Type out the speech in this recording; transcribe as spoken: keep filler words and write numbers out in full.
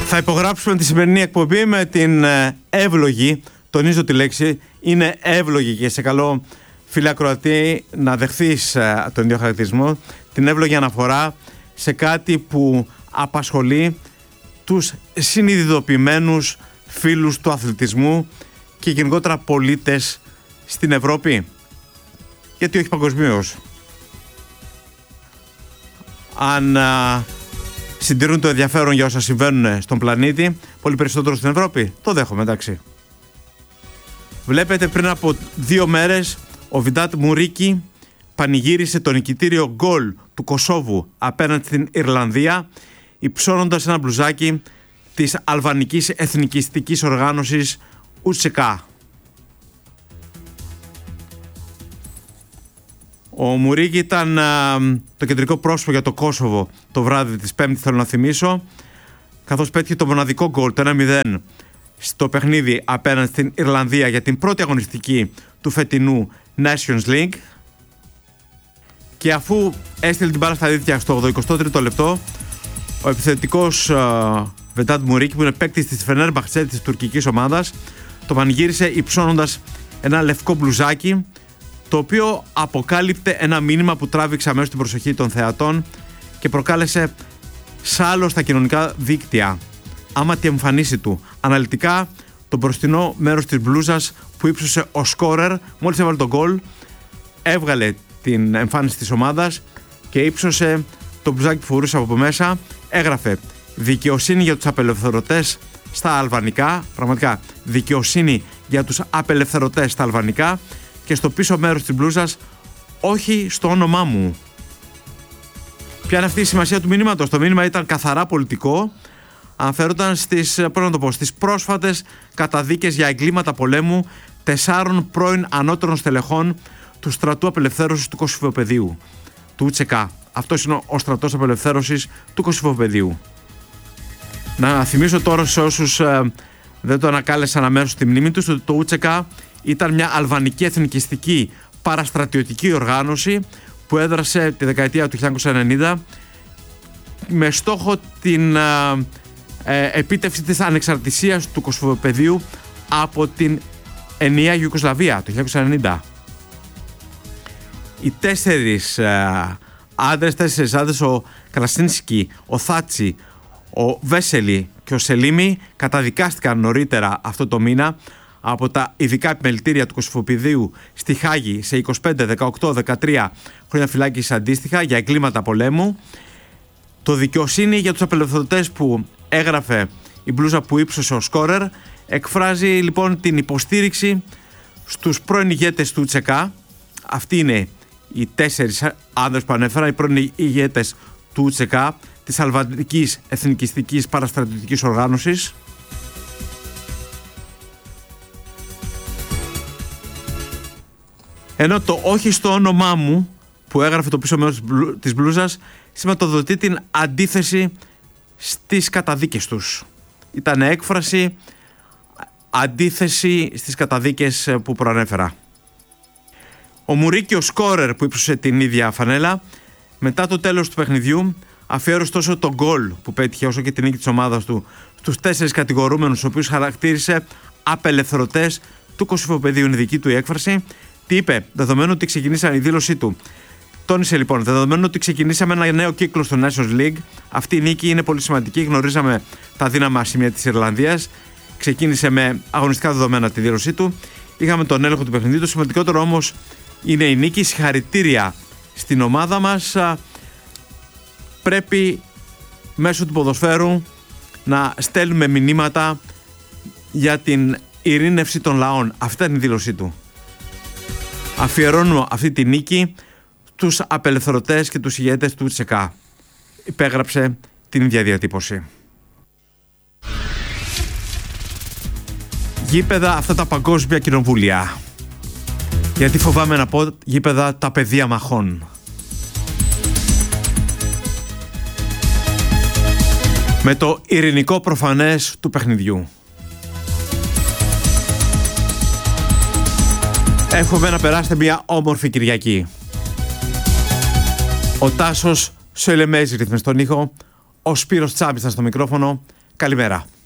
Θα υπογράψουμε τη σημερινή εκπομπή με την εύλογη, τονίζω τη λέξη, είναι εύλογη και σε καλό φίλε ακροατή να δεχθείς τον ίδιο χαρακτηρισμό, την εύλογη αναφορά σε κάτι που απασχολεί τους συνειδητοποιημένους φίλους του αθλητισμού και γενικότερα πολίτες στην Ευρώπη, γιατί όχι παγκοσμίως. Αν α, συντηρούν το ενδιαφέρον για όσα συμβαίνουν στον πλανήτη, πολύ περισσότερο στην Ευρώπη, το δέχομαι, εντάξει. Βλέπετε, πριν από δύο μέρες ο Βιντάτ Μουρίκι πανηγύρισε το νικητήριο γκολ του Κωσόβου απέναντι στην Ιρλανδία, υψώνοντας ένα μπλουζάκι της αλβανικής εθνικιστικής οργάνωσης U C K. Ο Μουρίκι ήταν α, το κεντρικό πρόσωπο για το Κόσοβο το βράδυ της Πέμπτης, θέλω να θυμίσω, καθώς πέτυχε το μοναδικό γκολ, το ένα μηδέν, στο παιχνίδι απέναντι στην Ιρλανδία για την πρώτη αγωνιστική του φετινού Nations League. Και αφού έστειλε την μπάλα στα δίχτυα στο ογδοηκοστό τρίτο λεπτό, ο επιθετικός Βιντάτ Μουρίκι, που είναι παίκτης της Φενέρμπαχτσε, της τουρκικής ομάδας, το πανηγύρισε υψώνοντας ένα λευκό μπλουζάκι, το οποίο αποκάλυπτε ένα μήνυμα που τράβηξε αμέσως την προσοχή των θεατών και προκάλεσε σάλο στα κοινωνικά δίκτυα. Άμα τη εμφανίση του αναλυτικά, το μπροστινό μέρος της μπλούζας που ύψωσε ο σκόρερ, μόλις έβαλε τον γκολ, έβγαλε την εμφάνιση της ομάδας και ύψωσε το μπλουζάκι που φορούσε από μέσα. Έγραφε «Δικαιοσύνη για τους απελευθερωτές» στα αλβανικά, πραγματικά «Δικαιοσύνη για τους απελευθερωτές» στα αλβανικά, και στο πίσω μέρος της μπλούζας «Όχι στο όνομά μου». Ποια είναι αυτή η σημασία του μηνύματος? Το μήνυμα ήταν καθαρά πολιτικό. Αναφέρονταν στις, πώς να το πω, στις πρόσφατες καταδίκες για εγκλήματα πολέμου τεσσάρων πρώην ανώτερων στελεχών του στρατού απελευθέρωσης του Κωσυφοπεδίου, του U C K. Αυτός είναι ο στρατός απελευθέρωσης του Κωσυφοπεδίου. Να θυμίσω τώρα σε όσους ε, δεν το ανακάλεσαν αμέσως στη μνήμη τους, ότι το U C K ήταν μια αλβανική εθνικιστική παραστρατιωτική οργάνωση που έδρασε τη δεκαετία του χίλια εννιακόσια ενενήντα με στόχο την ε, ε, επίτευξη της ανεξαρτησίας του Κωσυφοπεδίου από την ενιαία Ιουγκοσλαβία το χίλια εννιακόσια ενενήντα. Οι τέσσερις ε, άντρες, τέσσερις άντρες, ο Κρασίνσκι, ο Θάτσι, ο Βέσελη και ο Σελίμι, καταδικάστηκαν νωρίτερα αυτό το μήνα από τα ειδικά επιμελητήρια του Κωσυφοπεδίου στη Χάγη σε είκοσι πέντε, δεκαοκτώ, δεκατρία χρόνια φυλάκισης αντίστοιχα για εγκλήματα πολέμου. Το «Δικαιοσύνη για τους απελευθερωτές» που έγραφε η μπλούζα που ύψωσε ο σκόρερ εκφράζει λοιπόν την υποστήριξη στους πρώην ηγέτες του U C K. Αυτοί είναι οι τέσσερις άνδρες που ανέφερα, οι πρώην ηγέτες του U C K, της αλβανικής εθνικιστικής παραστρατιωτικής οργάνωσης. Ενώ το «Όχι στο όνομά μου» που έγραφε το πίσω μέρος της μπλούζας σηματοδοτεί την αντίθεση στις καταδίκες τους. Ήταν έκφραση αντίθεση στις καταδίκες που προανέφερα. Ο Μουρίκι, ο σκόρερ που ύψωσε την ίδια φανέλα, μετά το τέλος του παιχνιδιού αφιέρωσε τόσο τον γκολ που πέτυχε όσο και την νίκη της ομάδας του στους τέσσερις κατηγορούμενους, τους οποίους χαρακτήρισε απελευθερωτές του Κωσυφοπεδίου. Είναι δική του η έκφραση. Τι είπε? Δεδομένου ότι ξεκινήσαμε η δήλωσή του. Τόνισε λοιπόν, δεδομένου ότι ξεκινήσαμε ένα νέο κύκλο στο Nations League, αυτή η νίκη είναι πολύ σημαντική. Γνωρίζαμε τα δύναμα σημεία της Ιρλανδίας. Ξεκίνησε με αγωνιστικά δεδομένα τη δήλωσή του. Είχαμε τον έλεγχο του παιχνιδιού. Το σημαντικότερο όμως είναι η νίκη. Συγχαρητήρια στην ομάδα μας. Πρέπει μέσω του ποδοσφαίρου να στέλνουμε μηνύματα για την ειρήνευση των λαών. Αυτή είναι η δήλωσή του. Αφιερώνω αυτή τη νίκη τους απελευθερωτές και τους ηγέτες του U C K. Υπέγραψε την ίδια διατύπωση. Γήπεδα αυτά τα παγκόσμια κοινοβούλια. Γιατί φοβάμαι να πω γήπεδα τα πεδία μαχών. Με το ειρηνικό προφανές του παιχνιδιού. Εύχομαι να περάσετε μια όμορφη Κυριακή. Ο Τάσος Σελεμέζη ρυθμιστή στον ήχο, ο Σπύρος Τσάμπης στο μικρόφωνο. Καλημέρα.